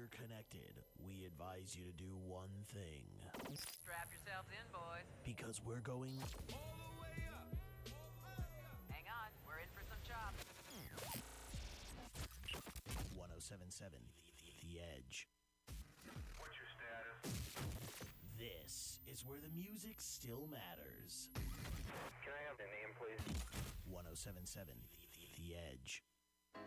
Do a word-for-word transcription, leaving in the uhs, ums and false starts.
connected, we advise you to do one thing. Strap yourselves in, boys. Because we're going All the way up. Hang on, we're in for some chops. ten seventy-seven The Edge. What's your status? This is where the music still matters. Can I have the name, please? ten seventy-seven The Edge.